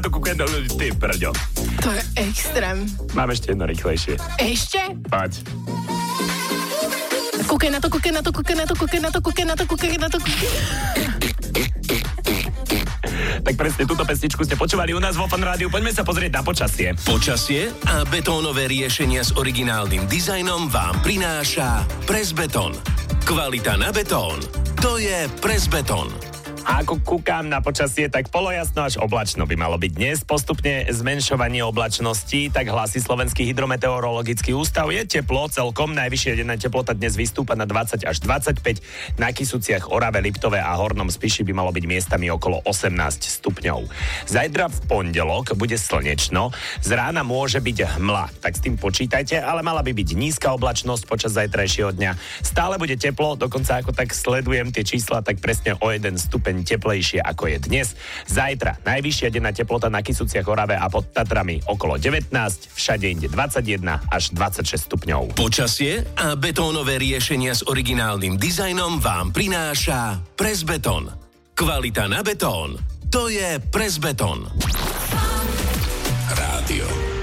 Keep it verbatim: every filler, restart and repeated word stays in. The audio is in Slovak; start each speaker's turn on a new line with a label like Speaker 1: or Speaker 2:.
Speaker 1: To kúkaj, no, ty prďo.
Speaker 2: To je extrém.
Speaker 1: Mám ešte jedno rýchlejšie.
Speaker 2: Ešte?
Speaker 1: Poď.
Speaker 2: Kúkaj na to, kúkaj na to, kúkaj na to, kúkaj na to, kúkaj na to, kúkaj na to, kúkaj.
Speaker 1: Tak presne túto pesničku ste počúvali u nás vo Fan Rádiu. Poďme sa pozrieť na počasie.
Speaker 3: Počasie a betónové riešenia s originálnym dizajnom vám prináša Presbeton. Kvalita na betón. To je Presbeton.
Speaker 1: A ako kúkam na počasie, tak polojasno až oblačno by malo byť dnes. Postupne zmenšovanie oblačnosti, tak hlási Slovenský hydrometeorologický ústav. Je teplo celkom, najvyššia denná teplota dnes vystúpa na dvadsať až dvadsaťpäť. Na Kysuciach, Orave, Liptove a Hornom Spiši by malo byť miestami okolo osemnásť stupňov. Zajtra v pondelok bude slnečno, z rána môže byť hmla, tak s tým počítajte, ale mala by byť nízka oblačnosť počas zajtrajšieho dňa. Stále bude teplo, dokonca ako tak sledujem tie čísla, tak presne o jeden stupeň teplejšie ako je dnes. Zajtra najvyššia denná teplota na Kysuciach, Orave a pod Tatrami okolo devätnásť, všade inde dvadsaťjeden až dvadsaťšesť stupňov.
Speaker 3: Počasie a betónové riešenia s originálnym dizajnom vám prináša Presbeton. Kvalita na betón. To je Presbeton. Rádio